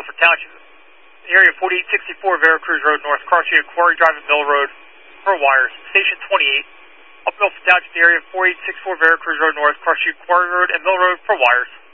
Milford Township. Area 4864 Veracruz Road North, cross street Quarry Drive and Mill Road for wires. Station 28. Up Milford Township, area 4864 Veracruz Road North, cross street Quarry Road and Mill Road for wires.